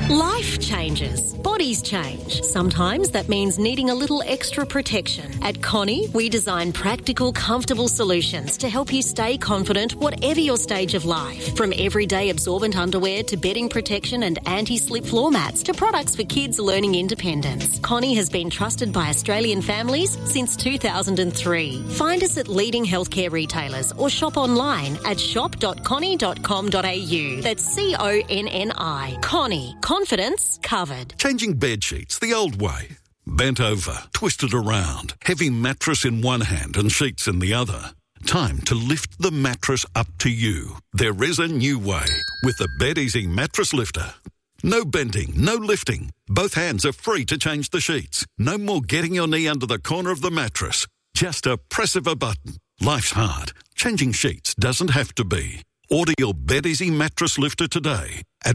Life changes. Bodies change. Sometimes that means needing a little extra protection. At Connie, we design practical, comfortable solutions to help you stay confident whatever your stage of life. From everyday absorbent underwear to bedding protection and anti-slip floor mats to products for kids learning independence. Connie has been trusted by Australian families since 2003. Find us at leading healthcare retailers or shop online at shop.connie.com.au. That's CONNI. Connie. Confidence covered. Changing bed sheets the old way. Bent over, twisted around, heavy mattress in one hand and sheets in the other. Time to lift the mattress up to you. There is a new way with the BedEasy Mattress Lifter. No bending, no lifting. Both hands are free to change the sheets. No more getting your knee under the corner of the mattress. Just a press of a button. Life's hard. Changing sheets doesn't have to be. Order your BedEasy Mattress Lifter today at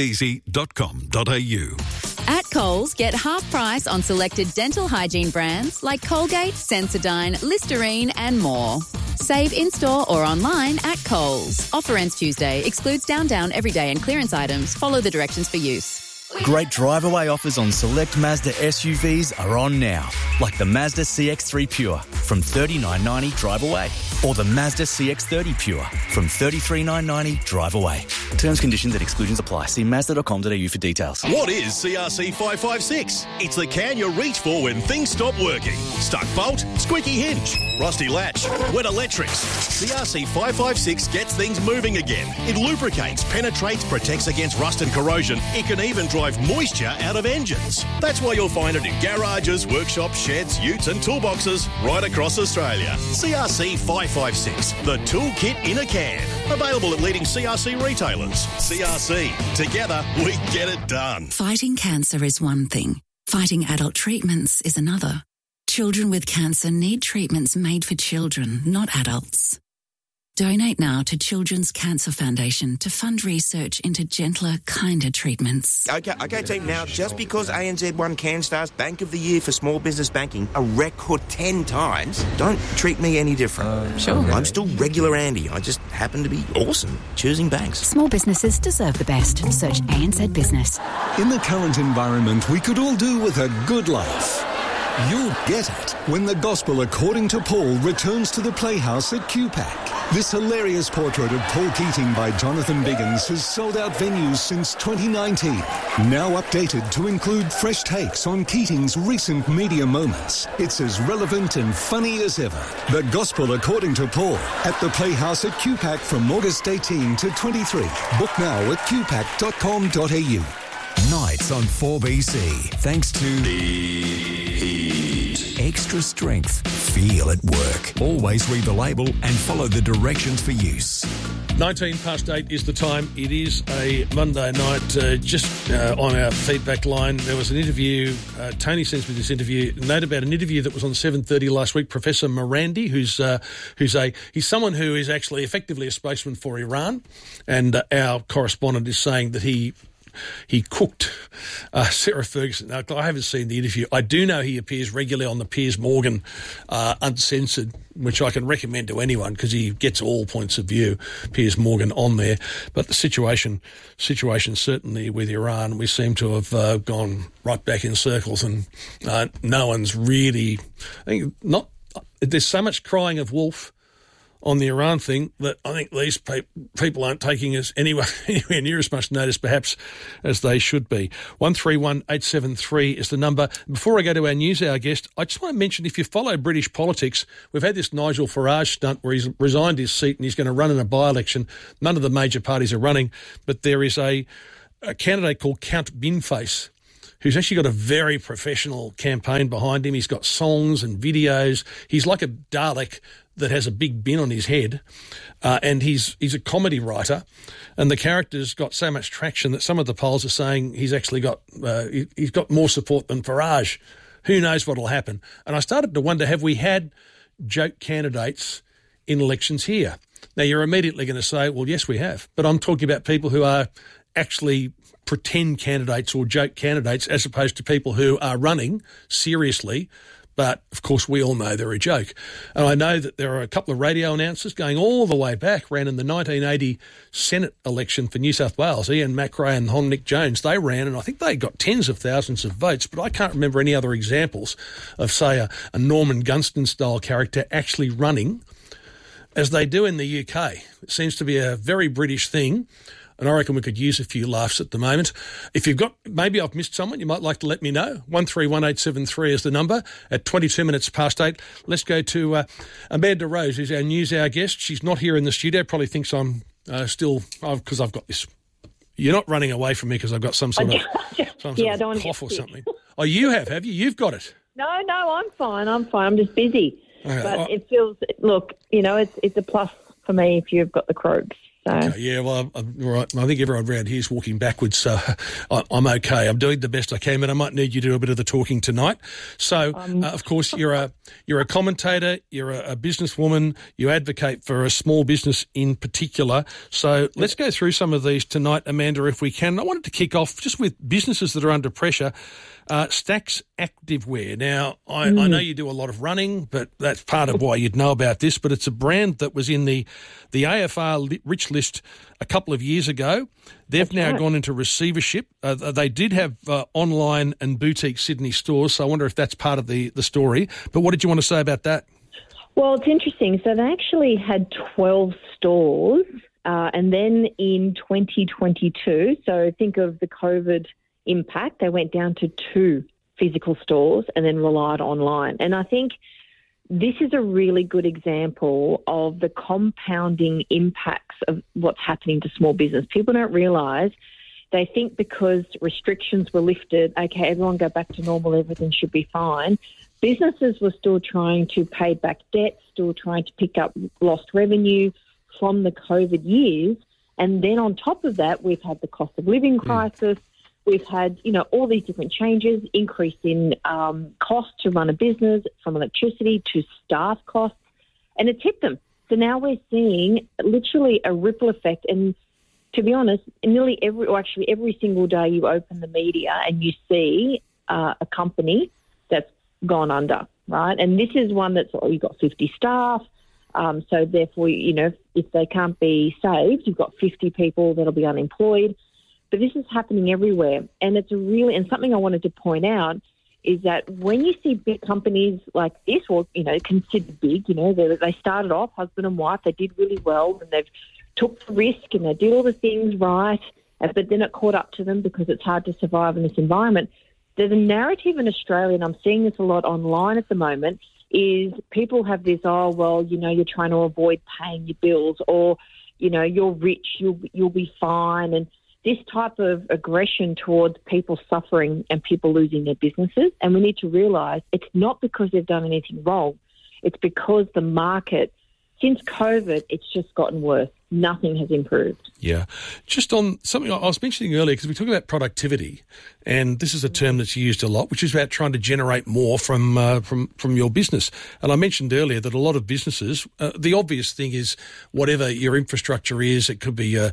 bedeasy.com.au. At Coles, get half price on selected dental hygiene brands like Colgate, Sensodyne, Listerine and more. Save in-store or online at Coles. Offer ends Tuesday. Excludes down, everyday and clearance items. Follow the directions for use. Great drive-away offers on select Mazda SUVs are on now, like the Mazda CX-3 Pure from $39.90 drive away, or the Mazda CX-30 Pure from $33,990 drive away. Terms, conditions and exclusions apply. See Mazda.com.au for details. What is CRC 556? It's the can you reach for when things stop working. Stuck bolt, squeaky hinge, rusty latch, wet electrics. CRC 556 gets things moving again. It lubricates, penetrates, protects against rust and corrosion. It can even drive moisture out of engines. That's why you'll find it in garages, workshops, sheds, utes and toolboxes right across Australia. CRC 556, the toolkit in a can. Available at leading CRC retailers. CRC, together we get it done. Fighting cancer is one thing. Fighting adult treatments is another. Children with cancer need treatments made for children, not adults. Donate now to Children's Cancer Foundation to fund research into gentler, kinder treatments. Okay, team. Now, just because ANZ won CanStar's Bank of the Year for small business banking a record 10 times, don't treat me any different. Sure. I'm still regular Andy. I just happen to be awesome choosing banks. Small businesses deserve the best. Search ANZ Business. In the current environment, we could all do with a good laugh. You'll get it when The Gospel According to Paul returns to the Playhouse at QPAC. This hilarious portrait of Paul Keating by Jonathan Biggins has sold out venues since 2019. Now updated to include fresh takes on Keating's recent media moments. It's as relevant and funny as ever. The Gospel According to Paul at the Playhouse at QPAC from August 18 to 23. Book now at qpac.com.au. Nights on 4BC, thanks to Extra Strength. Feel at work. Always read the label and follow the directions for use. 8 is the time. It is a Monday night. Just on our feedback line, there was an interview. Tony sends me this note about an interview that was on 7:30 last week. Professor Morandi, he's someone who is actually effectively a spokesman for Iran, and our correspondent is saying that he cooked Sarah Ferguson. Now, I haven't seen the interview. I do know he appears regularly on the Piers Morgan Uncensored, which I can recommend to anyone because he gets all points of view, Piers Morgan, on there. But the situation certainly with Iran, we seem to have gone right back in circles, and no one's really... There's so much crying of wolf on the Iran thing that I think these people aren't taking us anywhere near as much notice perhaps as they should be. 131873 is the number. Before I go to our news hour guest, I just want to mention, if you follow British politics, we've had this Nigel Farage stunt where he's resigned his seat and he's going to run in a by-election. None of the major parties are running, but there is a candidate called Count Binface who's actually got a very professional campaign behind him. He's got songs and videos. He's like a Dalek that has a big bin on his head, and he's a comedy writer, and the character's got so much traction that some of the polls are saying he's actually got he's got more support than Farage. Who knows what'll happen? And I started to wonder, have we had joke candidates in elections here? Now, you're immediately going to say, well, yes, we have. But I'm talking about people who are actually pretend candidates or joke candidates, as opposed to people who are running seriously But, of course, we all know they're a joke. And I know that there are a couple of radio announcers going all the way back, ran in the 1980 Senate election for New South Wales. Ian McRae and Hon Nick Jones, they ran, and I think they got tens of thousands of votes, but I can't remember any other examples of, say, a Norman Gunston-style character actually running as they do in the UK. It seems to be a very British thing. And I reckon we could use a few laughs at the moment. If you've got, maybe I've missed someone, you might like to let me know. 131873 is the number at 22 minutes past 8. Let's go to Amanda Rose, who's our news hour guest. She's not here in the studio, probably thinks I'm still, because I've got this. You're not running away from me because I've got some sort of, cough or something. Oh, you have you? You've got it. No, I'm fine. I'm just busy. Okay. But it feels, look, it's a plus for me if you've got the croaks. So. Okay, yeah, well, right. I think everyone around here is walking backwards, so I'm okay. I'm doing the best I can, but I might need you to do a bit of the talking tonight. So, of course, you're a commentator, you're a businesswoman, you advocate for a small business in particular. So let's go through some of these tonight, Amanda, if we can. I wanted to kick off just with businesses that are under pressure. Stacks Activewear. Now, I know you do a lot of running, but that's part of why you'd know about this, but it's a brand that was in the AFR Rich List a couple of years ago. They've now gone into receivership. They did have online and boutique Sydney stores, so I wonder if that's part of the story. But what did you want to say about that? Well, it's interesting. So they actually had 12 stores, and then in 2022, so think of the COVID impact, they went down to 2 physical stores and then relied online. And I think this is a really good example of the compounding impacts of what's happening to small business. People don't realise, they think because restrictions were lifted, okay, everyone go back to normal, everything should be fine. Businesses were still trying to pay back debt, still trying to pick up lost revenue from the COVID years. And then on top of that, we've had the cost of living crisis. We've had, all these different changes, increase in cost to run a business, from electricity to staff costs, and it's hit them. So now we're seeing literally a ripple effect. And to be honest, nearly every single day you open the media and you see a company that's gone under, right? And this is one that's, you've got 50 staff. So therefore, if they can't be saved, you've got 50 people that'll be unemployed. But this is happening everywhere, and it's and something I wanted to point out is that when you see big companies like this, or considered big, they started off husband and wife, they did really well, and they've took the risk and they did all the things right, but then it caught up to them because it's hard to survive in this environment. There's a narrative in Australia, and I'm seeing this a lot online at the moment, is people have this, you're trying to avoid paying your bills, or you're rich, you'll be fine, and this type of aggression towards people suffering and people losing their businesses. And we need to realise it's not because they've done anything wrong. It's because the market, since COVID, it's just gotten worse. Nothing has improved. Yeah. Just on something I was mentioning earlier, because we talk about productivity, and this is a term that's used a lot, which is about trying to generate more from your business. And I mentioned earlier that a lot of businesses, the obvious thing is whatever your infrastructure is, it could be a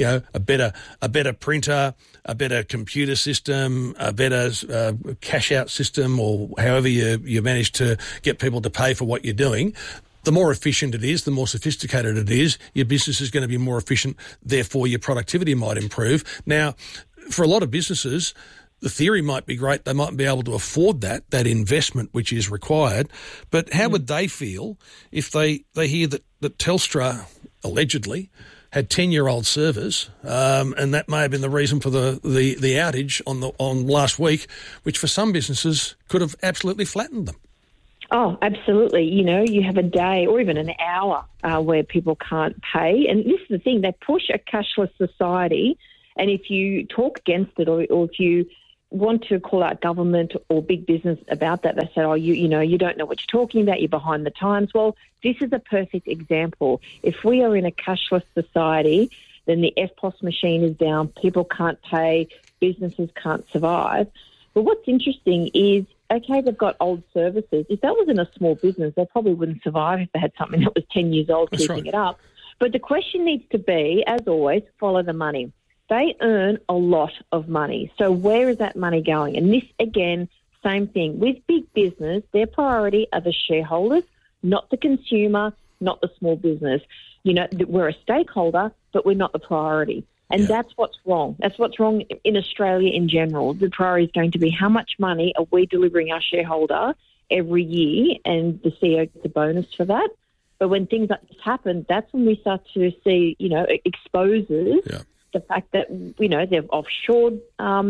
better printer, a better computer system, a better cash out system, or however you manage to get people to pay for what you're doing. The more efficient it is, the more sophisticated it is, your business is going to be more efficient, therefore your productivity might improve. Now, for a lot of businesses, the theory might be great, they might be able to afford that investment which is required, but how would they feel if they hear that Telstra, allegedly, had 10-year-old servers, and that may have been the reason for the outage on last week, which for some businesses could have absolutely flattened them? Oh, absolutely. You have a day or even an hour where people can't pay. And this is the thing, they push a cashless society. And if you talk against it, or if you want to call out government or big business about that, they say, you don't know what you're talking about, you're behind the times. Well, this is a perfect example. If we are in a cashless society, then the EFTPOS machine is down, people can't pay, businesses can't survive. But what's interesting is, okay, they've got old services. If that was in a small business, they probably wouldn't survive if they had something that was 10 years old. That's keeping right. It up. But the question needs to be, as always, follow the money. They earn a lot of money. So where is that money going? And this, again, same thing. With big business, their priority are the shareholders, not the consumer, not the small business. You know, we're a stakeholder, but we're not the priority. And that's what's wrong. That's what's wrong in Australia in general. The priority is going to be how much money are we delivering our shareholder every year, and the CEO gets a bonus for that. But when things like this happen, that's when we start to see, you know, it exposes the fact that, you know, they've offshored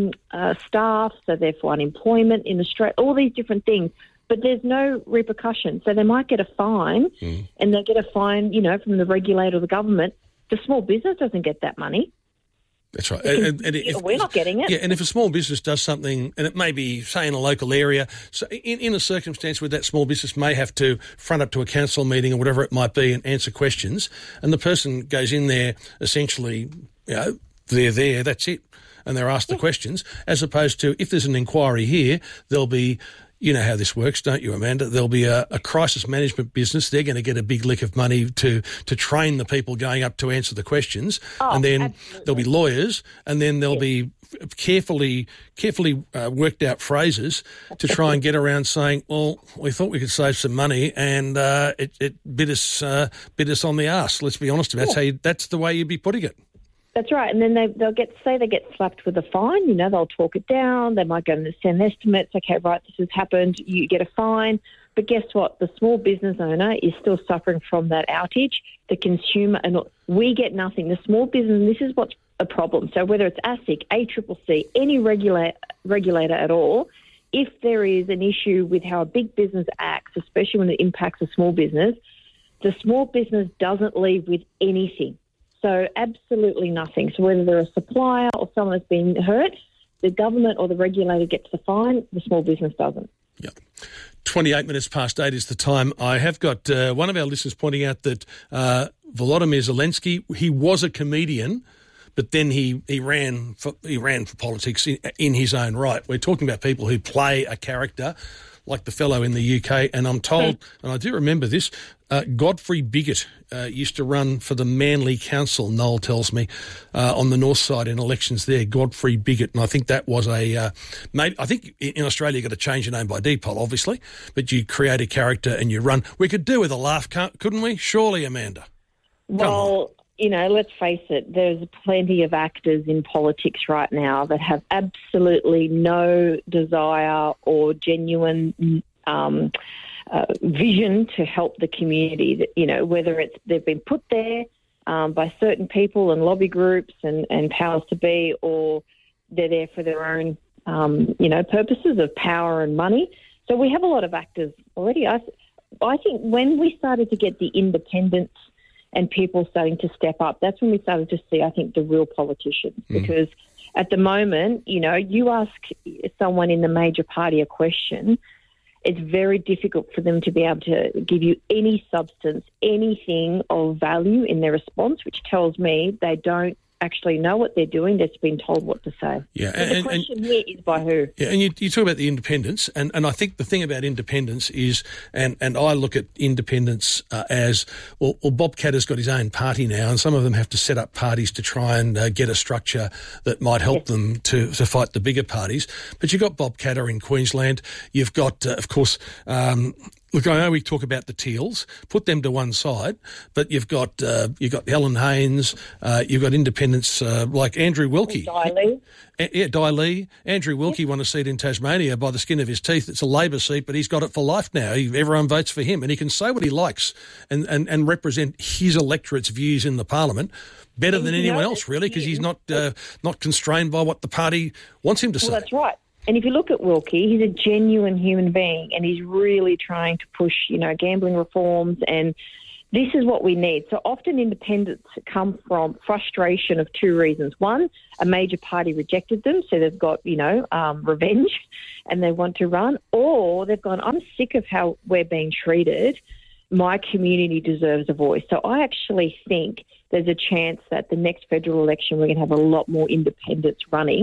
staff, so therefore unemployment in Australia, all these different things. But there's no repercussion. So they might get a fine, and they get a fine, you know, from the regulator or the government. The small business doesn't get that money. That's right. We're not getting it. Yeah, and if a small business does something, and it may be, say, in a local area, so in a circumstance where that small business may have to front up to a council meeting or whatever it might be and answer questions, and the person goes in there essentially, you know, they're there, that's it, and they're asked the questions, as opposed to if there's an inquiry here, there'll be... You know how this works, don't you, Amanda? There'll be a crisis management business. They're going to get a big lick of money to train the people going up to answer the questions. And then there'll be lawyers, and then there'll be carefully worked out phrases to try and get around saying, well, we thought we could save some money, and it bit us on the arse. Let's be honest about it. That's the way you'd be putting it. That's right. And then they'll get slapped with a fine. You know, they'll talk it down. They might go and send estimates. Okay, right, this has happened. You get a fine. But guess what? The small business owner is still suffering from that outage. The consumer, and we get nothing. The small business, this is what's a problem. So whether it's ASIC, ACCC, any regulator at all, if there is an issue with how a big business acts, especially when it impacts a small business, the small business doesn't leave with anything. So absolutely nothing. So whether they're a supplier or someone that's been hurt, the government or the regulator gets the fine, the small business doesn't. Yeah. 28 minutes past 8 is the time. I have got one of our listeners pointing out that Volodymyr Zelensky, he was a comedian, but then he ran for politics in his own right. We're talking about people who play a character like the fellow in the UK, and I'm told, and I do remember this, Godfrey Biggott used to run for the Manly Council, Noel tells me, on the north side in elections there, Godfrey Biggott, and I think that was I think in Australia you've got to change your name by default, obviously, but you create a character and you run. We could do with a laugh, couldn't we? Surely, Amanda. Well, you know, let's face it, there's plenty of actors in politics right now that have absolutely no desire or genuine vision to help the community. You know, whether it's they've been put there by certain people and lobby groups and powers to be, or they're there for their own, you know, purposes of power and money. So we have a lot of actors already. I think when we started to get the independence and people starting to step up, that's when we started to see, I think, the real politicians. Because at the moment, you know, you ask someone in the major party a question, it's very difficult for them to be able to give you any substance, anything of value in their response, which tells me they don't actually know what they're doing. They've been told what to say. Yeah, the question here is by who? Yeah, and you talk about the independence, and I think the thing about independence is, and I look at independence as, well, Bob Katter's got his own party now, and some of them have to set up parties to try and get a structure that might help them to fight the bigger parties. But you've got Bob Katter in Queensland. You've got, of course, look, I know we talk about the Teals, put them to one side, but you've got Helen Haynes, you've got independents like Andrew Wilkie. Di Lee. Andrew Wilkie won a seat in Tasmania by the skin of his teeth. It's a Labor seat, but he's got it for life now. Everyone votes for him, and he can say what he likes and represent his electorate's views in the parliament better than anyone else, really, because he's not constrained by what the party wants him to say. Well, that's right. And if you look at Wilkie, he's a genuine human being, and he's really trying to push, you know, gambling reforms, and this is what we need. So often independents come from frustration of two reasons. One, a major party rejected them, so they've got, you know, revenge, and they want to run, or they've gone, I'm sick of how we're being treated. My community deserves a voice. So I actually think there's a chance that the next federal election we're going to have a lot more independents running,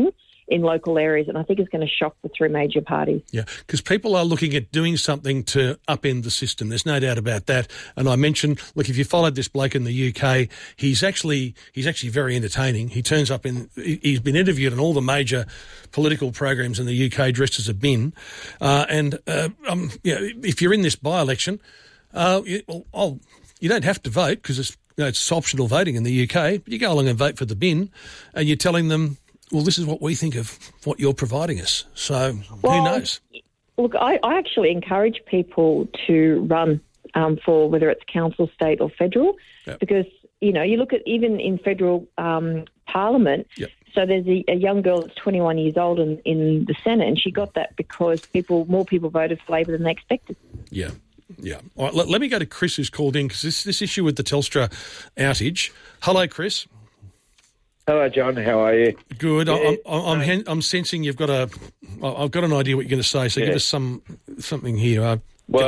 in local areas, and I think it's going to shock the three major parties. Yeah, because people are looking at doing something to upend the system. There's no doubt about that. And I mentioned, look, if you followed this bloke in the UK, he's actually very entertaining. He turns up he's been interviewed on all the major political programs in the UK dressed as a bin. If you're in this by-election, you don't have to vote because it's optional voting in the UK, but you go along and vote for the bin and you're telling them, well, this is what we think of what you're providing us. So who knows? Look, I actually encourage people to run for whether it's council, state or federal, because, you look at even in federal parliament, so there's a young girl that's 21 years old in the Senate, and she got that because more people voted for Labor than they expected. Yeah. Yeah. All right, let me go to Chris, who's called in, because this issue with the Telstra outage. Hello, Chris. Hello, John. How are you? Good. Yeah, I'm sensing you've got I've got an idea what you're going to say. So give us something here. I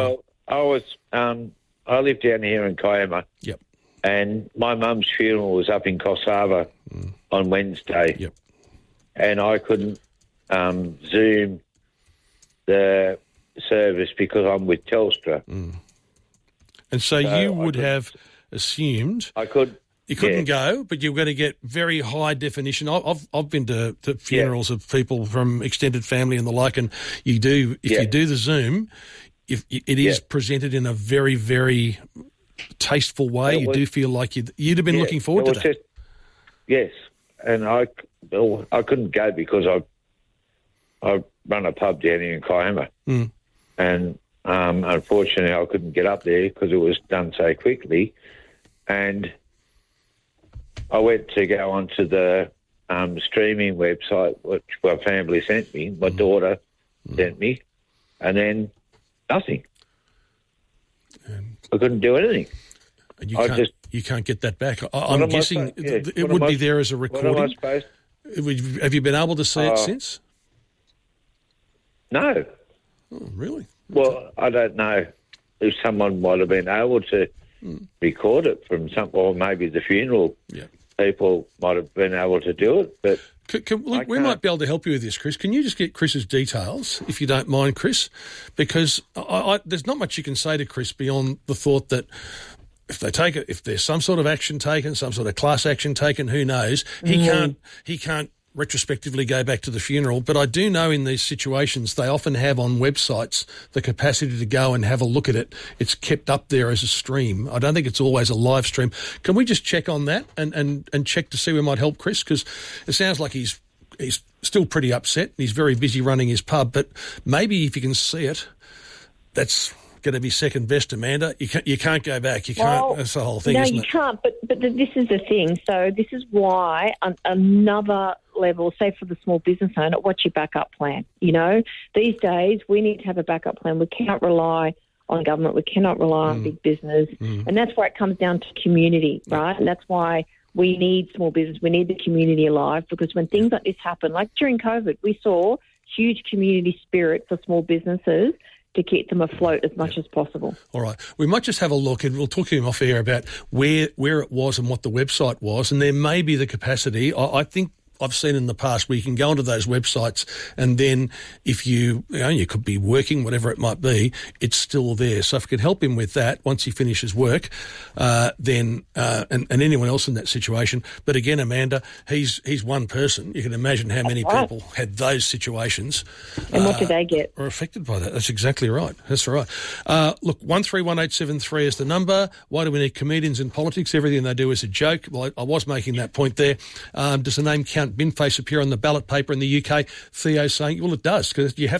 live down here in Kiama. Yep. And my mum's funeral was up in Coffs Harbour on Wednesday. Yep. And I couldn't Zoom the service because I'm with Telstra. And so you would have assumed you couldn't go, but you're going to get very high definition. I've been to funerals of people from extended family and the like, and you do you do the Zoom, it is presented in a very, very tasteful way. You do feel like you'd have been looking forward to that. Yes, and I couldn't go because I run a pub down here in Kiama. And unfortunately, I couldn't get up there because it was done so quickly. And I went to go onto the streaming website, which my family sent me, my daughter sent me, and then nothing. I couldn't do anything. And you can't get that back. I'm guessing it would be there as a recording. What am I supposed to? Have you been able to see it since? No. Oh, really? Well, I don't know if someone might have been able to record it from or maybe the funeral people might have been able to do it. But we might be able to help you with this, Chris. Can you just get Chris's details, if you don't mind, Chris? Because there's not much you can say to Chris beyond the thought that if there's some sort of action taken, some sort of class action taken, who knows? He can't retrospectively go back to the funeral, but I do know in these situations they often have on websites the capacity to go and have a look at it. It's kept up there as a stream. I don't think it's always a live stream. Can we just check on that and check to see we might help Chris? Because it sounds like he's still pretty upset. He's very busy running his pub, but maybe if you can see it, that's going to be second best, Amanda. You can't go back. You can't. That's the whole thing, isn't it? No, you can't. But this is the thing. So this is why another level, say for the small business owner, what's your backup plan? These days we need to have a backup plan. We cannot rely on government. We cannot rely on big business. And that's why it comes down to community, right? And that's why we need small business. We need the community alive, because when things like this happen, like during COVID, we saw huge community spirit for small businesses to keep them afloat as much as possible. All right. We might just have a look, and we'll talk to him off air about where it was and what the website was, and there may be the capacity. I think I've seen in the past where you can go onto those websites, and then if you could be working, whatever it might be, it's still there. So if we could help him with that once he finishes work, then and anyone else in that situation. But again, Amanda, he's one person. You can imagine how many people had those situations. And what do they get? Are affected by that. That's exactly right. That's right. Look, 131873 is the number. Why do we need comedians in politics? Everything they do is a joke. Well, I was making that point there. Does the name count? Binface appear on the ballot paper in the UK? Theo saying, well, it does, because you have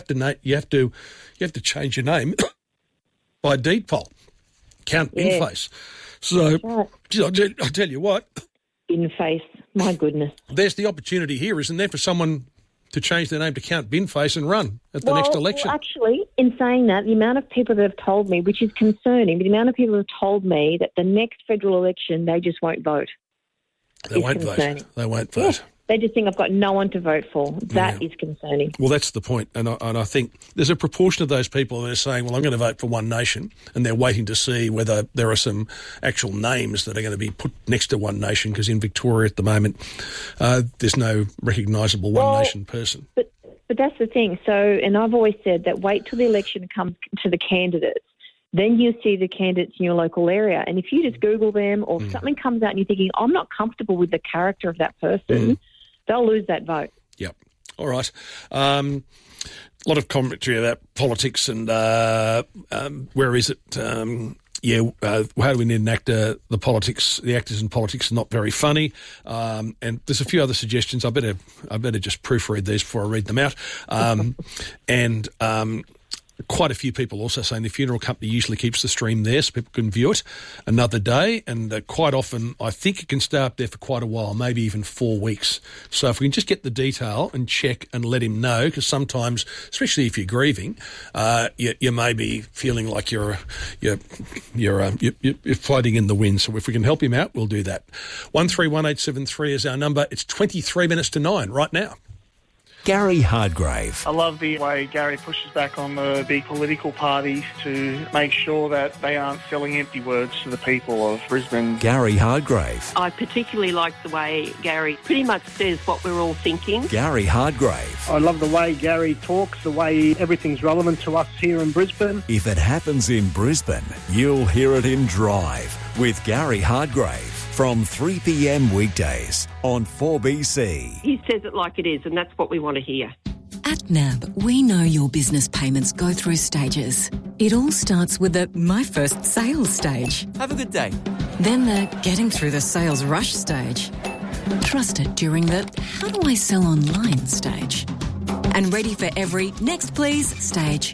to change your name by deed poll. Count Binface. So I'll tell you what. Binface, my goodness. There's the opportunity here, isn't there, for someone to change their name to Count Binface and run at the next election? Well, actually, in saying that, the amount of people that have told me, which is concerning, the amount of people that have told me that the next federal election they just won't vote. They won't vote. They won't vote. They just think I've got no one to vote for. That is concerning. Well, that's the point. And I think there's a proportion of those people that are saying, well, I'm going to vote for One Nation, and they're waiting to see whether there are some actual names that are going to be put next to One Nation, because in Victoria at the moment, there's no recognisable One Nation person. But that's the thing. So, and I've always said that wait till the election comes to the candidates. Then you see the candidates in your local area. And if you just Google them or something comes out and you're thinking, I'm not comfortable with the character of that person, they'll lose that vote. Yep. All right. A lot of commentary about politics and where is it? How do we need an actor? The actors in politics are not very funny. And there's a few other suggestions. I better just proofread these before I read them out. Quite a few people also saying the funeral company usually keeps the stream there so people can view it another day, and quite often I think it can stay up there for quite a while, maybe even 4 weeks. So if we can just get the detail and check and let him know, because sometimes, especially if you're grieving, you may be feeling like you're floating in the wind. So if we can help him out, we'll do that. 131873 is our number. It's 23 minutes to 9 right now. Gary Hardgrave. I love the way Gary pushes back on the big political parties to make sure that they aren't selling empty words to the people of Brisbane. Gary Hardgrave. I particularly like the way Gary pretty much says what we're all thinking. Gary Hardgrave. I love the way Gary talks, the way everything's relevant to us here in Brisbane. If it happens in Brisbane, you'll hear it in Drive with Gary Hardgrave. From 3 p.m. weekdays on 4BC. He says it like it is, and that's what we want to hear. At NAB, we know your business payments go through stages. It all starts with the My First Sales stage. Have a good day. Then the Getting Through the Sales Rush stage. Trusted during the How do I sell online stage. And ready for every Next Please stage.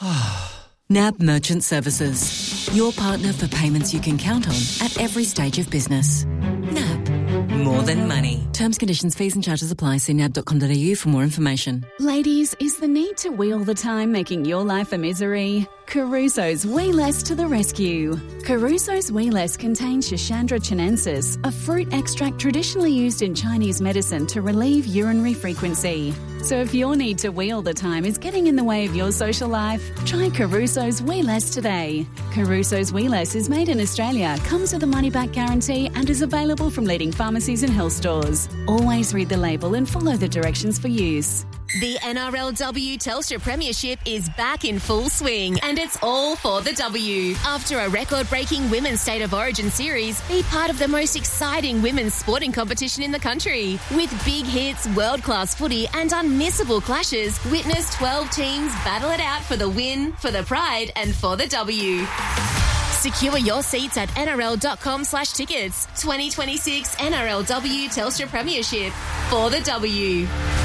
NAB Merchant Services. Your partner for payments you can count on at every stage of business. NAB. More than money. Terms, conditions, fees and charges apply. See nab.com.au for more information. Ladies, is the need to wheel the time making your life a misery? Caruso's Wee Less to the rescue. Caruso's Wee Less contains Schisandra chinensis, a fruit extract traditionally used in Chinese medicine to relieve urinary frequency. So if your need to wheel the time is getting in the way of your social life, try Caruso's Wee Less today. Caruso's Wee Less is made in Australia, comes with a money-back guarantee and is available from leading pharmacies and health stores. Always read the label and follow the directions for use. The NRLW Telstra Premiership is back in full swing, and it's all for the W. After a record-breaking Women's State of Origin series, be part of the most exciting women's sporting competition in the country. With big hits, world-class footy and unmissable clashes, witness 12 teams battle it out for the win, for the pride and for the W. Secure your seats at nrl.com/tickets. 2026 NRLW Telstra Premiership for the W.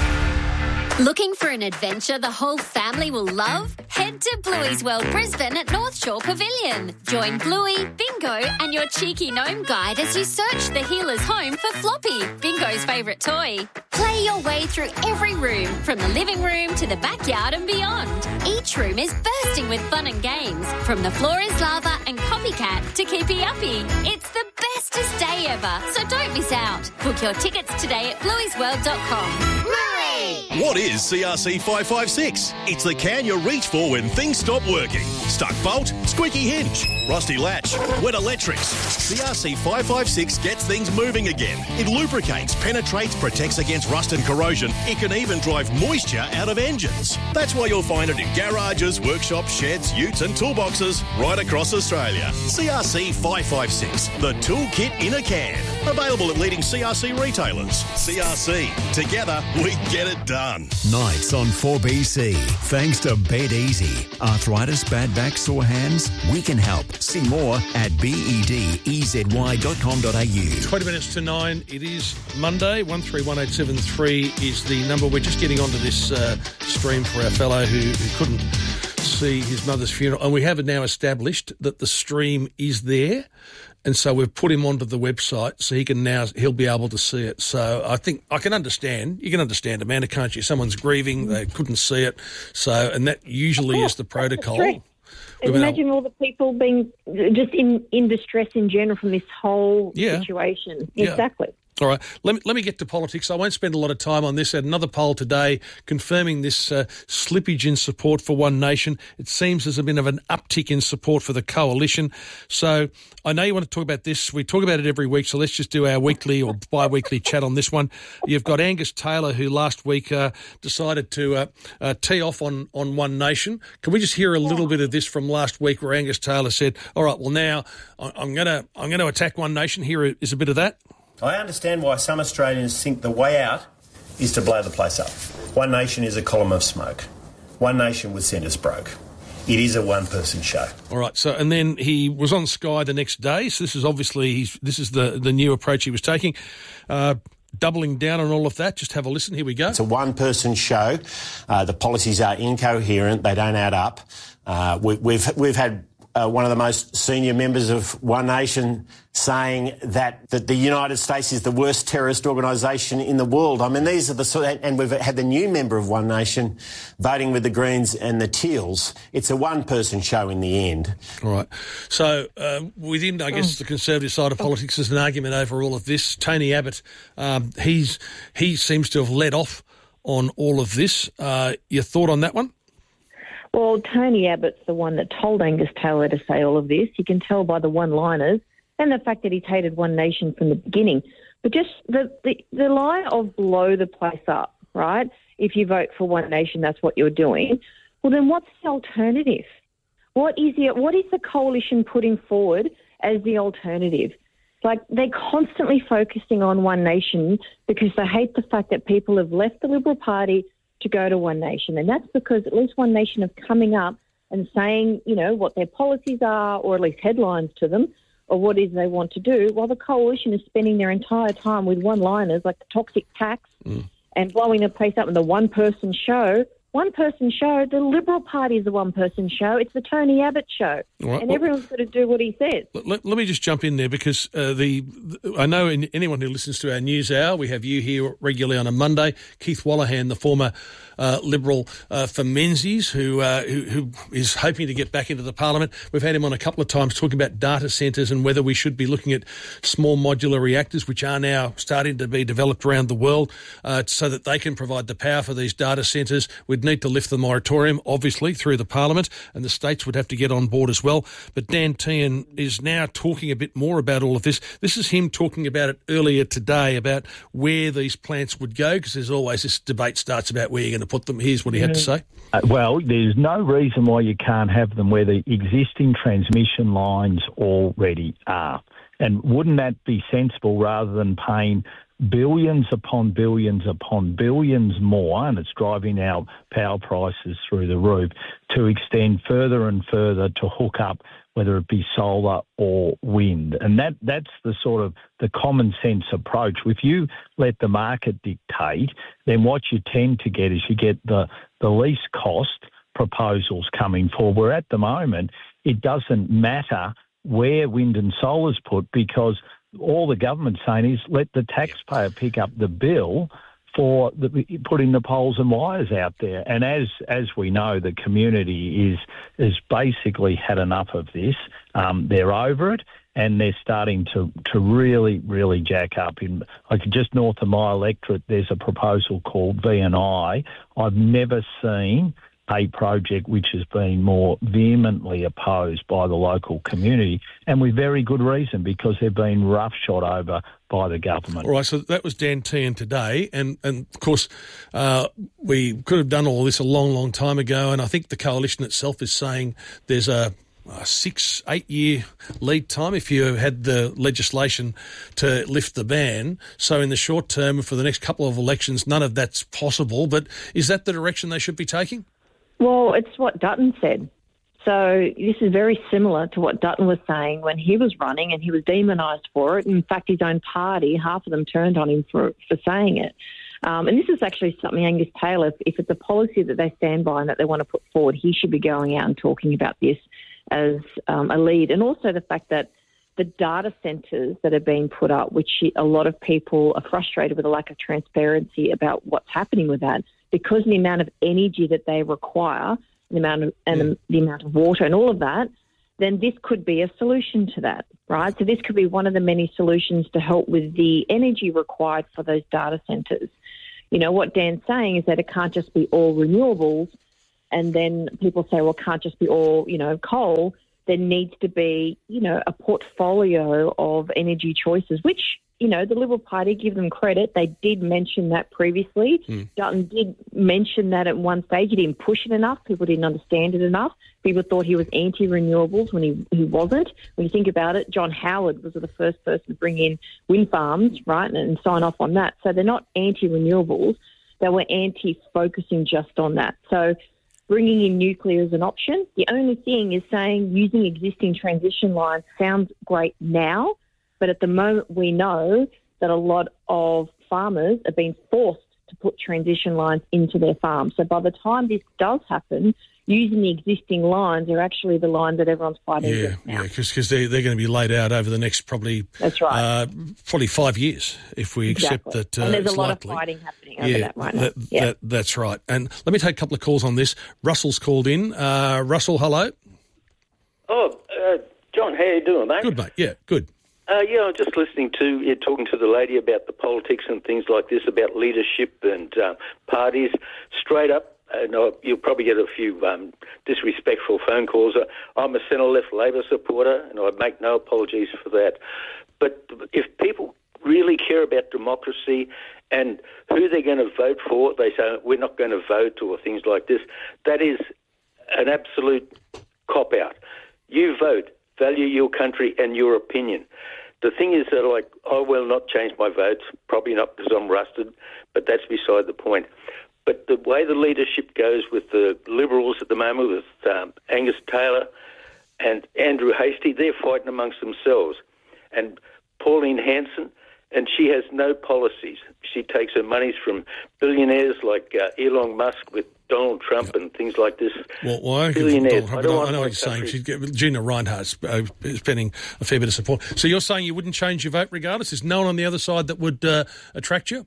Looking for an adventure the whole family will love? Head to Bluey's World Brisbane at North Shore Pavilion. Join Bluey, Bingo and your cheeky gnome guide as you search the healer's home for Floppy, Bingo's favourite toy. Play your way through every room, from the living room to the backyard and beyond. Each room is bursting with fun and games, from the floor is lava and copycat to keepy uppy. It's the bestest day ever, so don't miss out. Book your tickets today at blueysworld.com. What is CRC 556? It's the can you reach for when things stop working. Stuck bolt, squeaky hinge, rusty latch, wet electrics. CRC 556 gets things moving again. It lubricates, penetrates, protects against rust and corrosion. It can even drive moisture out of engines. That's why you'll find it in garages, workshops, sheds, utes and toolboxes right across Australia. CRC 556, the toolkit in a can. Available at leading CRC retailers. CRC, together we get it done. Nights on 4BC. Thanks to Bed Easy. Arthritis, bad back, sore hands? We can help. See more at bedezy.com.au. 20 minutes to 9. It is Monday. 131873 is the number. We're just getting onto this stream for our fellow who couldn't see his mother's funeral. And we have now established that the stream is there. And so we've put him onto the website so he'll be able to see it. So I think I can understand. You can understand, Amanda, can't you? Someone's grieving, they couldn't see it. So, and that usually is the protocol. Imagine all the people being just in distress in general from this whole situation. Yeah. Exactly. All right. Let me get to politics. I won't spend a lot of time on this. I had another poll today confirming this slippage in support for One Nation. It seems there's a bit of an uptick in support for the coalition. So I know you want to talk about this. We talk about it every week, so let's just do our weekly or bi-weekly chat on this one. You've got Angus Taylor, who last week decided to tee off on One Nation. Can we just hear a little bit of this from last week where Angus Taylor said, all right, well, now I'm going to attack One Nation. Here is a bit of that. I understand why some Australians think the way out is to blow the place up. One Nation is a column of smoke. One Nation would send us broke. It is a one-person show. All right. So, and then he was on Sky the next day. So this is obviously the new approach he was taking, doubling down on all of that. Just have a listen. Here we go. It's a one-person show. The policies are incoherent. They don't add up. We've had one of the most senior members of One Nation saying that the United States is the worst terrorist organisation in the world. I mean, these are the sort of, and we've had the new member of One Nation voting with the Greens and the Teals. It's a one-person show in the end. All right. So within, I guess, the Conservative side of politics, there's an argument over all of this. Tony Abbott, he seems to have led off on all of this. Your thought on that one? Well, Tony Abbott's the one that told Angus Taylor to say all of this. You can tell by the one-liners and the fact that he's hated One Nation from the beginning. But just the line of blow the place up, right? If you vote for One Nation, that's what you're doing. Well, then what's the alternative? What is the coalition putting forward as the alternative? Like, they're constantly focusing on One Nation because they hate the fact that people have left the Liberal Party to go to One Nation. And that's because at least One Nation is coming up and saying, you know, what their policies are, or at least headlines to them, or what it is they want to do, while the coalition is spending their entire time with one-liners like the toxic tax and blowing the place up in the one-person show. One-person show, the Liberal Party is the one-person show. It's the Tony Abbott show. Right, and everyone's got to do what he says. Let me just jump in there because I know anyone who listens to our news hour, we have you here regularly on a Monday, Keith Wallahan, the former Liberal for Menzies, who is hoping to get back into the Parliament. We've had him on a couple of times talking about data centres and whether we should be looking at small modular reactors, which are now starting to be developed around the world so that they can provide the power for these data centres. We'd need to lift the moratorium, obviously, through the Parliament, and the states would have to get on board as well. But Dan Tehan is now talking a bit more about all of this. This is him talking about it earlier today, about where these plants would go, because there's always this debate starts about where you're going to put them. Here's what he had to say. Well, there's no reason why you can't have them where the existing transmission lines already are. And wouldn't that be sensible rather than paying billions upon billions upon billions more, and it's driving our power prices through the roof, to extend further and further to hook up, whether it be solar or wind. And that's the sort of the common sense approach. If you let the market dictate, then what you tend to get is you get the least cost proposals coming forward, where at the moment it doesn't matter where wind and solar's put, because all the government's saying is let the taxpayer pick up the bill for putting the poles and wires out there. And as we know, the community is basically had enough of this. They're over it, and they're starting to really, really jack up. Just north of my electorate, there's a proposal called V&I. I've never seen a project which has been more vehemently opposed by the local community, and with very good reason, because they've been roughshod over by the government. All right, so that was Dan Tehan today, and of course we could have done all this a long, long time ago, and I think the coalition itself is saying there's a 6-8 year lead time if you had the legislation to lift the ban. So in the short term, for the next couple of elections, none of that's possible, but is that the direction they should be taking? Well, it's what Dutton said. So this is very similar to what Dutton was saying when he was running, and he was demonised for it. In fact, his own party, half of them turned on him for saying it. And this is actually something Angus Taylor, if it's a policy that they stand by and that they want to put forward, he should be going out and talking about this as a lead. And also the fact that the data centres that are being put up, which a lot of people are frustrated with the lack of transparency about what's happening with that, because of the amount of energy that they require, the amount of water and all of that, then this could be a solution to that, right? So this could be one of the many solutions to help with the energy required for those data centres. You know, what Dan's saying is that it can't just be all renewables, and then people say, well, it can't just be all, you know, coal. There needs to be, you know, a portfolio of energy choices, which, you know, the Liberal Party, give them credit, they did mention that previously. Dutton did mention that at one stage. He didn't push it enough. People didn't understand it enough. People thought he was anti-renewables when he wasn't. When you think about it, John Howard was the first person to bring in wind farms, right, and sign off on that. So they're not anti-renewables. They were anti-focusing just on that. So bringing in nuclear is an option. The only thing is saying using existing transition lines sounds great now, but at the moment we know that a lot of farmers are being forced to put transition lines into their farms. So by the time this does happen, using the existing lines are actually the lines that everyone's fighting against now. Yeah, because they're going to be laid out over the next probably 5 years if we accept that. And there's a lot of fighting happening over that right now. That's right. And let me take a couple of calls on this. Russell's called in. Russell, hello. Oh, John, how you doing, mate? Good, mate. Yeah, good. I was just listening to you talking to the lady about the politics and things like this, about leadership and parties. Straight up, you'll probably get a few disrespectful phone calls. I'm a centre-left Labor supporter, and I make no apologies for that. But if people really care about democracy and who they're going to vote for, they say, we're not going to vote or things like this, that is an absolute cop-out. You vote. Value your country and your opinion. The thing is that, like, I will not change my votes, probably not because I'm rusted, but that's beside the point. But the way the leadership goes with the Liberals at the moment, with Angus Taylor and Andrew Hastie, they're fighting amongst themselves. And Pauline Hanson, and she has no policies. She takes her monies from billionaires like Elon Musk with Donald Trump and things like this. Well, billionaires. I know what you're saying. Gina Reinhardt's spending a fair bit of support. So you're saying you wouldn't change your vote regardless? There's no one on the other side that would attract you?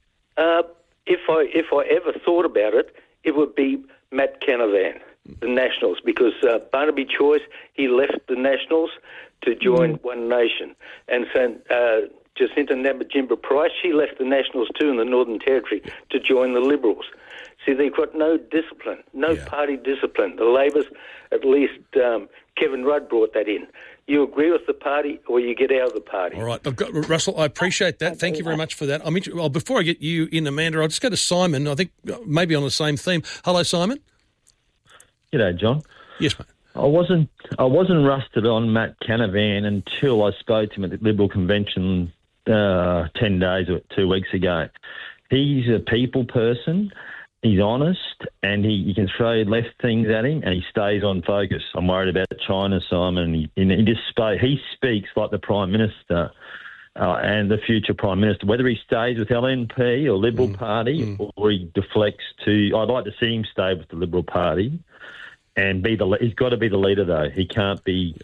If I ever thought about it, it would be Matt Canavan, the Nationals, because Barnaby Choice, he left the Nationals to join One Nation. And so Jacinta Nampijinpa-Price, she left the Nationals too in the Northern Territory to join the Liberals. See, they've got no discipline, no party discipline. The Labors, at least Kevin Rudd brought that in. You agree with the party or you get out of the party. All right. Russell, I appreciate that. Thank you very much for that. Before I get you in, Amanda, I'll just go to Simon. I think maybe on the same theme. Hello, Simon. G'day, John. Yes, mate. I wasn't rusted on Matt Canavan until I spoke to him at the Liberal convention 10 days or 2 weeks ago. He's a people person. He's honest, and you can throw left things at him, and he stays on focus. I'm worried about China, Simon. He speaks like the Prime Minister and the future Prime Minister. Whether he stays with LNP or Liberal Party or he deflects to, I'd like to see him stay with the Liberal Party and he's got to be the leader though. He can't be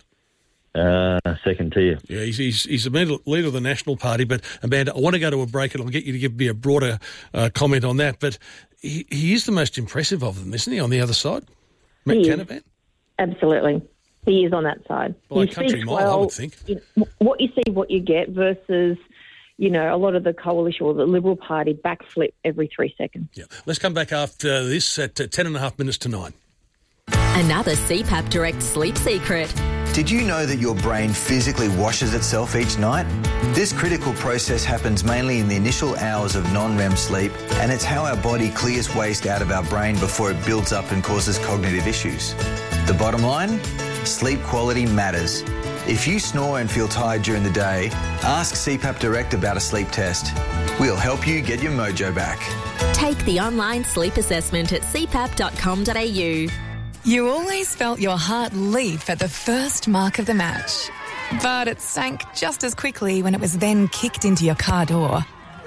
second tier. Yeah, he's the leader of the National Party. But Amanda, I want to go to a break, and I'll get you to give me a broader comment on that. But he is the most impressive of them, isn't he? On the other side, Matt Canavan. Absolutely, he is on that side. By a country mile, I would think. What you see, what you get, versus a lot of the coalition or the Liberal Party backflip every 3 seconds. Yeah, let's come back after this at 10.5 minutes to 9. Another CPAP Direct sleep secret. Did you know that your brain physically washes itself each night? This critical process happens mainly in the initial hours of non-REM sleep, and it's how our body clears waste out of our brain before it builds up and causes cognitive issues. The bottom line? Sleep quality matters. If you snore and feel tired during the day, ask CPAP Direct about a sleep test. We'll help you get your mojo back. Take the online sleep assessment at cpap.com.au. You always felt your heart leap at the first mark of the match, but it sank just as quickly when it was then kicked into your car door.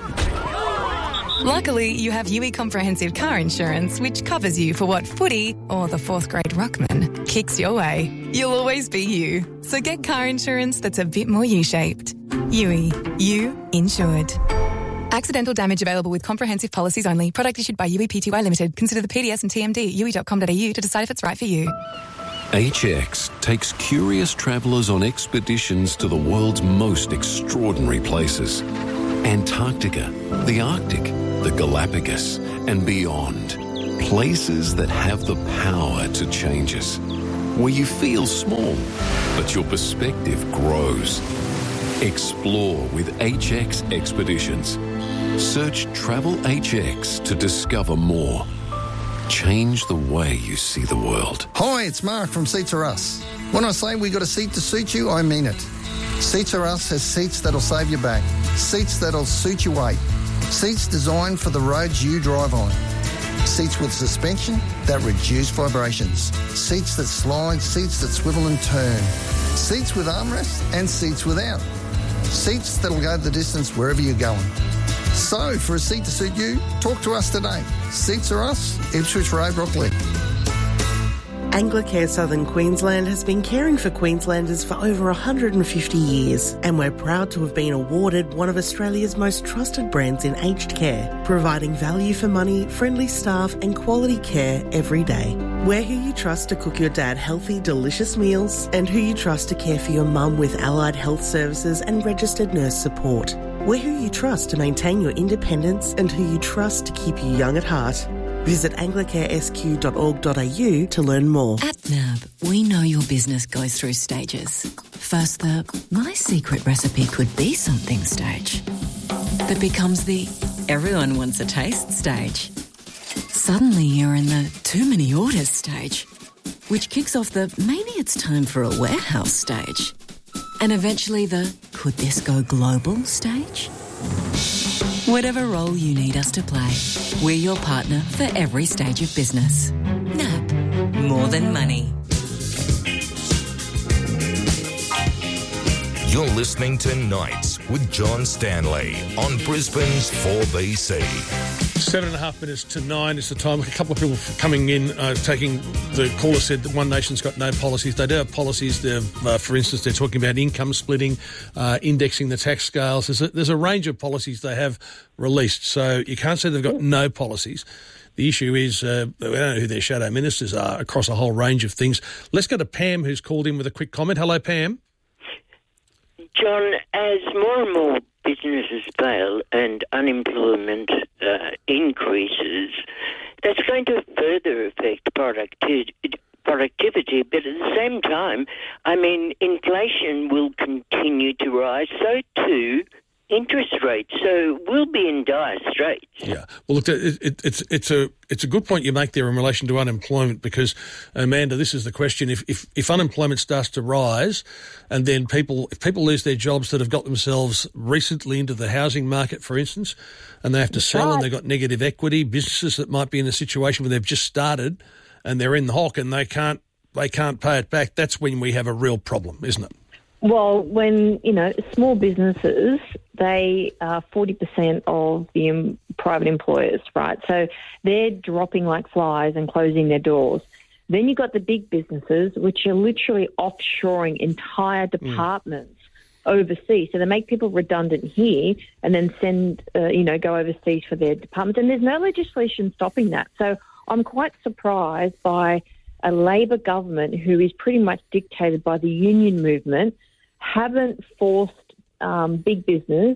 Luckily, you have UE Comprehensive Car Insurance, which covers you for what footy or the fourth grade ruckman kicks your way. You'll always be you, so get car insurance that's a bit more U-shaped. UE, you insured. Accidental damage available with comprehensive policies only. Product issued by UE Pty Limited. Consider the PDS and TMD at UE.com.au to decide if it's right for you. HX takes curious travellers on expeditions to the world's most extraordinary places. Antarctica, the Arctic, the Galapagos, and beyond. Places that have the power to change us. Where you feel small, but your perspective grows. Explore with HX Expeditions. Search Travel HX to discover more. Change the way you see the world. Hi, it's Mark from Seats Are Us. When I say we got a seat to suit you, I mean it. Seats Are Us has seats that'll save your back, seats that'll suit your weight, seats designed for the roads you drive on, seats with suspension that reduce vibrations, seats that slide, seats that swivel and turn, seats with armrests and seats without, seats that'll go the distance wherever you're going. So, for a seat to suit you, talk to us today. Seats Are Us, Ipswich Road, Brooklyn. Anglicare Southern Queensland has been caring for Queenslanders for over 150 years, and we're proud to have been awarded one of Australia's most trusted brands in aged care, providing value for money, friendly staff and quality care every day. We're who you trust to cook your dad healthy, delicious meals, and who you trust to care for your mum with allied health services and registered nurse support. We're who you trust to maintain your independence and who you trust to keep you young at heart. Visit anglicaresq.org.au to learn more. At NAB, we know your business goes through stages. First, the my secret recipe could be something stage. That becomes the everyone wants a taste stage. Suddenly you're in the too many orders stage, which kicks off the maybe it's time for a warehouse stage. And eventually the could this go global stage? Whatever role you need us to play, we're your partner for every stage of business. NAB, more than money. You're listening to Nights with John Stanley on Brisbane's 4BC. 7.5 minutes to 9 is the time. A couple of people coming in, taking the caller said that One Nation's got no policies. They do have policies. For instance, they're talking about income splitting, indexing the tax scales. There's a range of policies they have released. So you can't say they've got no policies. The issue is we don't know who their shadow ministers are across a whole range of things. Let's go to Pam, who's called in with a quick comment. Hello, Pam. John, as more and more businesses fail and unemployment increases, that's going to further affect productivity. But at the same time, I mean, inflation will continue to rise, so too interest rates. So we'll be in dire straits. Yeah. Well, look, it's a good point you make there in relation to unemployment because, Amanda, this is the question. If unemployment starts to rise and then if people lose their jobs that have got themselves recently into the housing market, for instance, and they have to sell and they've got negative equity, businesses that might be in a situation where they've just started and they're in the hock and they can't pay it back, that's when we have a real problem, isn't it? Well, when, small businesses, they are 40% of the private employers, right? So they're dropping like flies and closing their doors. Then you've got the big businesses, which are literally offshoring entire departments overseas. So they make people redundant here and then send, go overseas for their departments. And there's no legislation stopping that. So I'm quite surprised by a Labor government who is pretty much dictated by the union movement haven't forced big business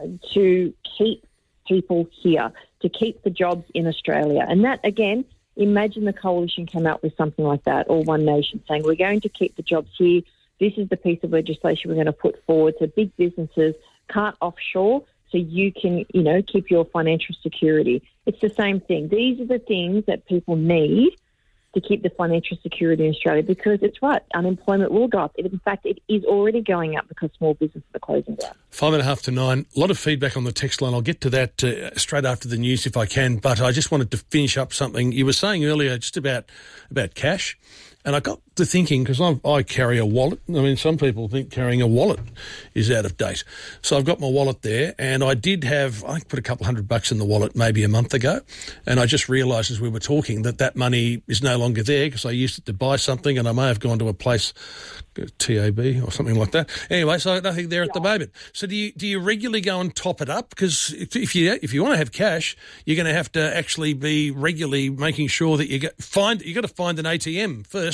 to keep people here, to keep the jobs in Australia. And that, again, imagine the coalition came out with something like that, or One Nation, saying we're going to keep the jobs here. This is the piece of legislation we're going to put forward so big businesses can't offshore so you can, keep your financial security. It's the same thing. These are the things that people need to keep the financial security in Australia because it's right, unemployment will go up. In fact, it is already going up because small businesses are closing down. 5.5 to 9. A lot of feedback on the text line. I'll get to that straight after the news if I can, but I just wanted to finish up something. You were saying earlier just about cash, and I got to thinking, because I carry a wallet. I mean, some people think carrying a wallet is out of date. So I've got my wallet there, and I put a couple $100 in the wallet maybe a month ago, and I just realised as we were talking that money is no longer there because I used it to buy something, and I may have gone to a place, TAB or something like that. Anyway, so nothing there at the moment. So do you regularly go and top it up? Because if you want to have cash, you're going to have to actually be regularly making sure that you got to find an ATM first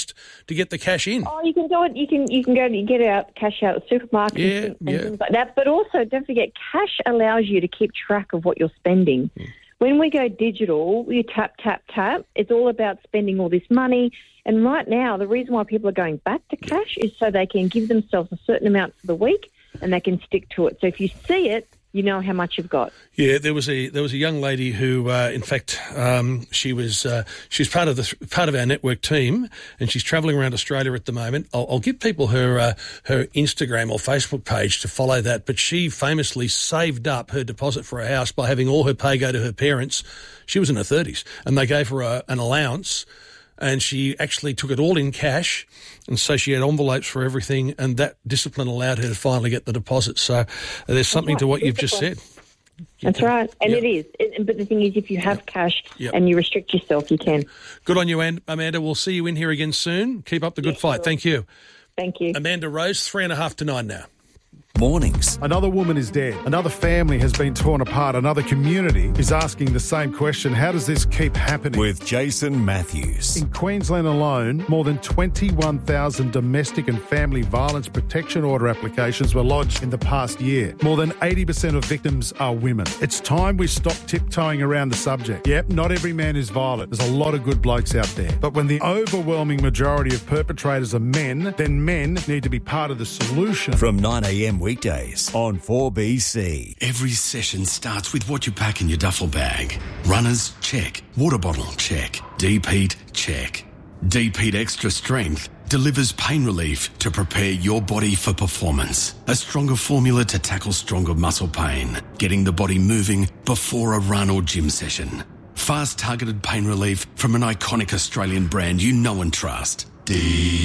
to get the cash in. Oh, you can do it. You can go and get out cash out at supermarkets and things like that. But also, don't forget, cash allows you to keep track of what you're spending. When we go digital, you tap, tap, tap. It's all about spending all this money. And right now, the reason why people are going back to cash is so they can give themselves a certain amount for the week and they can stick to it. So if you see it, you know how much you've got. Yeah, there was a young lady who, in fact, she was part of our network team, and she's travelling around Australia at the moment. I'll give people her Instagram or Facebook page to follow that. But she famously saved up her deposit for a house by having all her pay go to her parents. She was in her 30s, and they gave her an allowance. And she actually took it all in cash, and so she had envelopes for everything, and that discipline allowed her to finally get the deposit. So there's something to what you've just said. That's right, and it is. But the thing is, if you have cash and you restrict yourself, you can. Good on you, Amanda. We'll see you in here again soon. Keep up the good fight. Sure. Thank you. Thank you. Amanda Rose, 8:30 to 9 now. Mornings. Another woman is dead. Another family has been torn apart. Another community is asking the same question. How does this keep happening? With Jason Matthews. In Queensland alone, more than 21,000 domestic and family violence protection order applications were lodged in the past year. More than 80% of victims are women. It's time we stop tiptoeing around the subject. Yep, not every man is violent. There's a lot of good blokes out there. But when the overwhelming majority of perpetrators are men, then men need to be part of the solution. From 9 a.m. weekdays on 4BC. Every session starts with what you pack in your duffel bag. Runners, check. Water bottle, check. Deep heat, check. Deep Heat Extra Strength delivers pain relief to prepare your body for performance. A stronger formula to tackle stronger muscle pain, getting the body moving before a run or gym session. Fast targeted pain relief from an iconic Australian brand you know and trust. Deep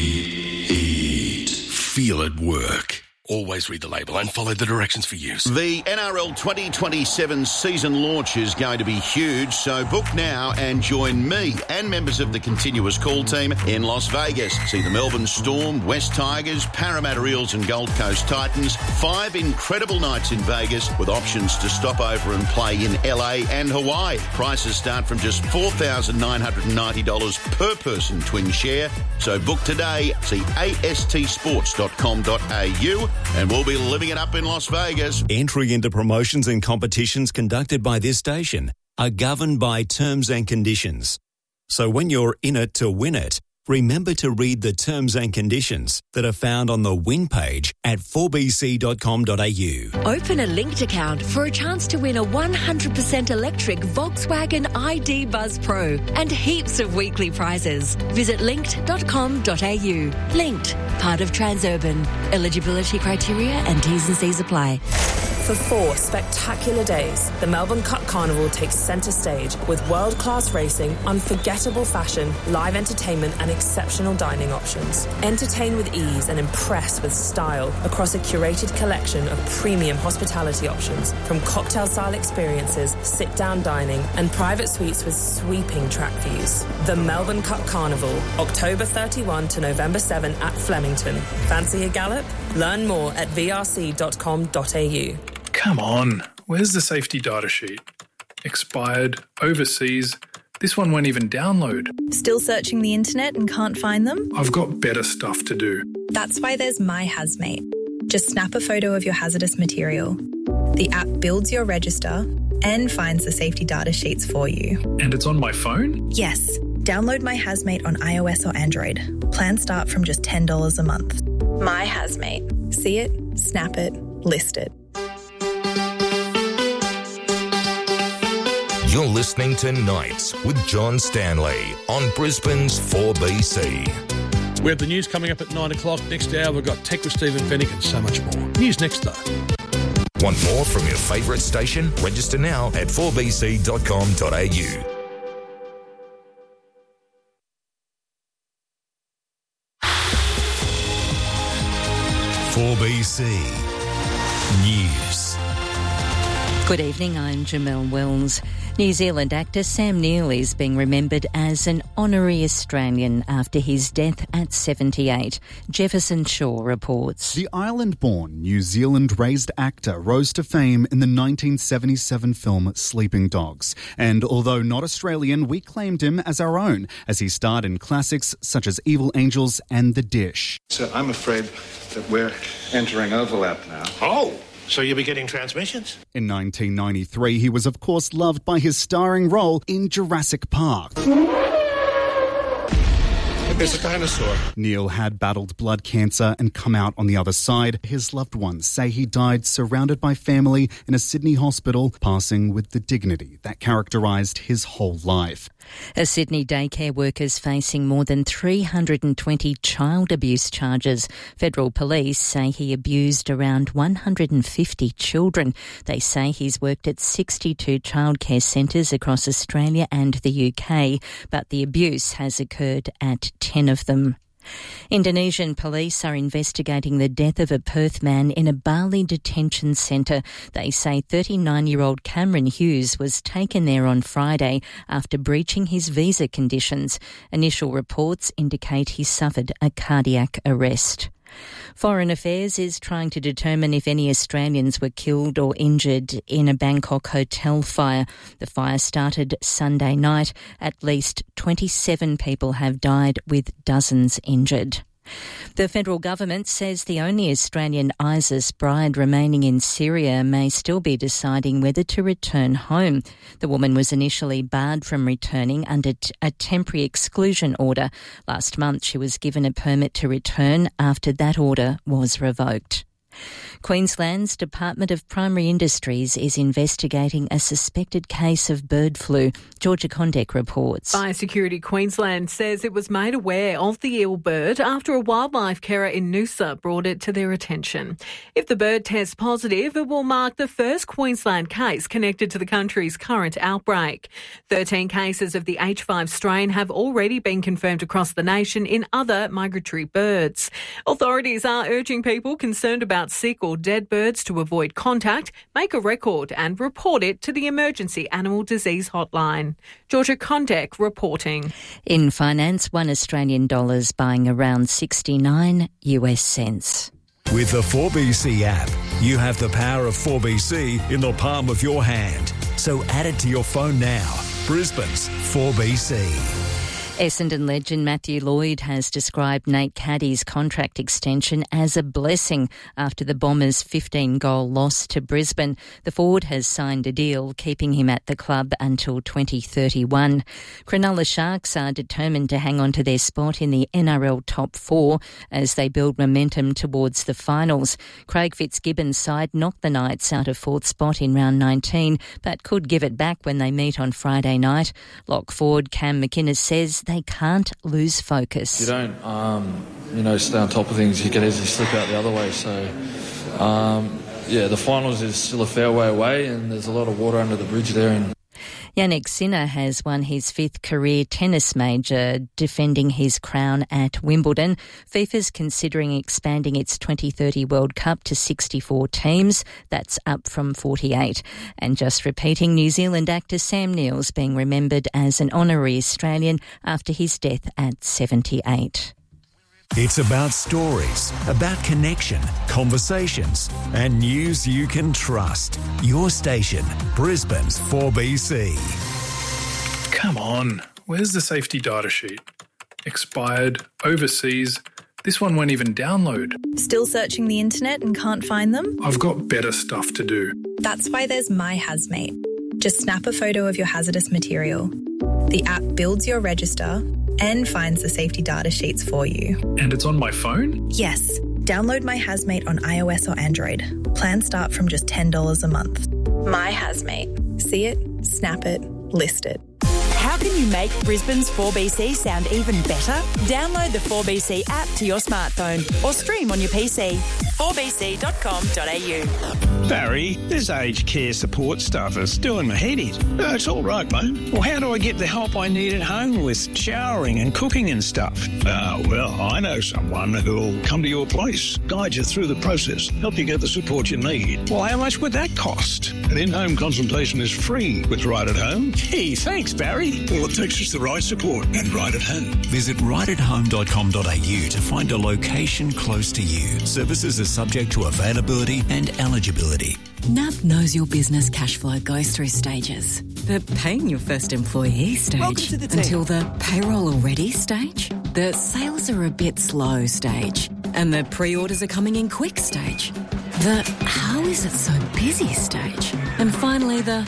Heat. Feel it work. Always read the label and follow the directions for use. The NRL 2027 season launch is going to be huge, so book now and join me and members of the Continuous Call team in Las Vegas. See the Melbourne Storm, West Tigers, Parramatta Eels and Gold Coast Titans. 5 incredible nights in Vegas with options to stop over and play in LA and Hawaii. Prices start from just $4,990 per person twin share. So book today. See astsports.com.au. And we'll be living it up in Las Vegas. Entry into promotions and competitions conducted by this station are governed by terms and conditions. So when you're in it to win it, remember to read the terms and conditions that are found on the win page at 4bc.com.au. Open a linked account for a chance to win a 100% electric Volkswagen ID Buzz Pro and heaps of weekly prizes. Visit linked.com.au. Linked, part of Transurban. Eligibility criteria and T's and C's apply. For 4 spectacular days, the Melbourne Cup Carnival takes centre stage with world-class racing, unforgettable fashion, live entertainment and exceptional dining options. Entertain with ease and impress with style across a curated collection of premium hospitality options, from cocktail-style experiences, sit-down dining and private suites with sweeping track views. The Melbourne Cup Carnival, October 31 to November 7 at Flemington. Fancy a gallop? Learn more at vrc.com.au. Come on, where's the safety data sheet? Expired, overseas. This one won't even download. Still searching the internet and can't find them? I've got better stuff to do. That's why there's My Hazmate. Just snap a photo of your hazardous material. The app builds your register and finds the safety data sheets for you. And it's on my phone? Yes. Download My Hazmate on iOS or Android. Plans start from just $10 a month. My Hazmate. See it, snap it, list it. You're listening to Nights with John Stanley on Brisbane's 4BC. We have the news coming up at 9 o'clock. Next hour, we've got Tech with Stephen Fennick and so much more. News next, though. Want more from your favourite station? Register now at 4bc.com.au. News. Good evening, I'm Jamelle Wells. New Zealand actor Sam Neill is being remembered as an honorary Australian after his death at 78. Jefferson Shaw reports. The island-born, New Zealand-raised actor rose to fame in the 1977 film Sleeping Dogs. And although not Australian, we claimed him as our own, as he starred in classics such as Evil Angels and The Dish. So I'm afraid that we're entering overlap now. Oh! So you'll be getting transmissions? In 1993, he was of course loved by his starring role in Jurassic Park. There's a dinosaur. Neil had battled blood cancer and come out on the other side. His loved ones say he died surrounded by family in a Sydney hospital, passing with the dignity that characterised his whole life. A Sydney daycare worker's facing more than 320 child abuse charges. Federal police say he abused around 150 children. They say he's worked at 62 childcare centres across Australia and the UK, but the abuse has occurred at 10 of them. Indonesian police are investigating the death of a Perth man in a Bali detention centre. They say 39-year-old Cameron Hughes was taken there on Friday after breaching his visa conditions. Initial reports indicate he suffered a cardiac arrest. Foreign Affairs is trying to determine if any Australians were killed or injured in a Bangkok hotel fire. The fire started Sunday night. At least 27 people have died, with dozens injured. The federal government says the only Australian ISIS bride remaining in Syria may still be deciding whether to return home. The woman was initially barred from returning under a temporary exclusion order. Last month she was given a permit to return after that order was revoked. Queensland's Department of Primary Industries is investigating a suspected case of bird flu. Georgia Condek reports. Biosecurity Queensland says it was made aware of the ill bird after a wildlife carer in Noosa brought it to their attention. If the bird tests positive, it will mark the first Queensland case connected to the country's current outbreak. 13 cases of the H5 strain have already been confirmed across the nation in other migratory birds. Authorities are urging people concerned about sick or dead birds to avoid contact, make a record and report it to the Emergency Animal Disease Hotline. Georgia Condek reporting. In finance, $1 Australian buying around 69 US cents. With the 4BC app, you have the power of 4BC in the palm of your hand. So add it to your phone now. Brisbane's 4BC. Essendon legend Matthew Lloyd has described Nate Caddy's contract extension as a blessing after the Bombers' 15-goal loss to Brisbane. The forward has signed a deal keeping him at the club until 2031. Cronulla Sharks are determined to hang on to their spot in the NRL top 4 as they build momentum towards the finals. Craig Fitzgibbon's side knocked the Knights out of 4th spot in round 19, but could give it back when they meet on Friday night. Lock forward Cam McInnes says they can't lose focus. If you don't, stay on top of things, you can easily slip out the other way. So, the finals is still a fair way away and there's a lot of water under the bridge there. And Yannick Sinner has won his 5th career tennis major, defending his crown at Wimbledon. FIFA's considering expanding its 2030 World Cup to 64 teams. That's up from 48. And just repeating, New Zealand actor Sam Neill's being remembered as an honorary Australian after his death at 78. It's about stories, about connection, conversations, and news you can trust. Your station, Brisbane's 4BC. Come on, where's the safety data sheet? Expired, overseas. This one won't even download. Still searching the internet and can't find them? I've got better stuff to do. That's why there's My Hazmate. Just snap a photo of your hazardous material. The app builds your register and finds the safety data sheets for you. And it's on my phone? Yes. Download My Hazmate on iOS or Android. Plans start from just $10 a month. My Hazmate. See it, snap it, list it. How can you make Brisbane's 4BC sound even better? Download the 4BC app to your smartphone or stream on your PC. 4bc.com.au. Barry, this aged care support stuff is doing my head in. It's all right, mate. Well, how do I get the help I need at home with showering and cooking and stuff? Well, I know someone who'll come to your place, guide you through the process, help you get the support you need. Well, how much would that cost? An in-home consultation is free with Right at Home. Hey, thanks, Barry. All it takes is the right support and Right at Home. Visit rightathome.com.au to find a location close to you. Services are subject to availability and eligibility. NAB knows your business cash flow goes through stages. The paying your first employee stage until the payroll already stage, the sales are a bit slow stage, and the pre-orders are coming in quick stage, the how is it so busy stage, and finally the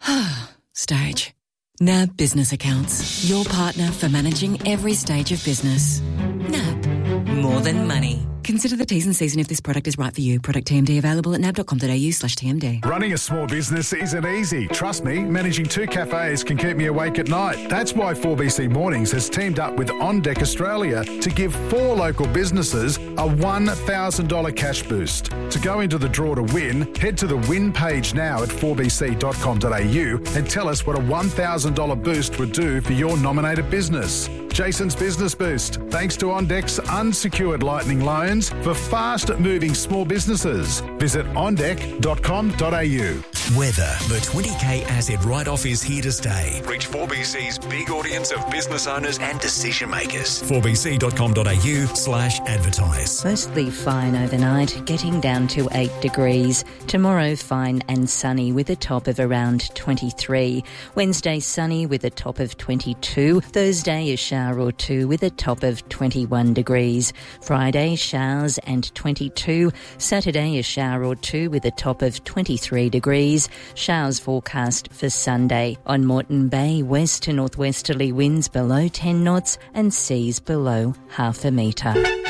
stage. NAB Business Accounts, your partner for managing every stage of business. NAB, more than money. Consider the T's and C's and if this product is right for you. Product TMD available at nab.com.au/TMD. Running a small business isn't easy. Trust me, managing 2 cafes can keep me awake at night. That's why 4BC Mornings has teamed up with On Deck Australia to give 4 local businesses a $1,000 cash boost. To go into the draw to win, head to the win page now at 4bc.com.au and tell us what a $1,000 boost would do for your nominated business. Jason's Business Boost, thanks to On Deck's unsecured lightning loans for fast-moving small businesses. Visit ondeck.com.au. Weather. The 20K asset write-off is here to stay. Reach 4BC's big audience of business owners and decision makers. 4bc.com.au/advertise. Mostly fine overnight, getting down to 8 degrees. Tomorrow, fine and sunny with a top of around 23. Wednesday, sunny with a top of 22. Thursday, a shower or two with a top of 21 degrees. Friday, showers and 22. Saturday, a shower or two with a top of 23 degrees. Showers forecast for Sunday. On Moreton Bay, west to northwesterly winds below 10 knots and seas below half a metre.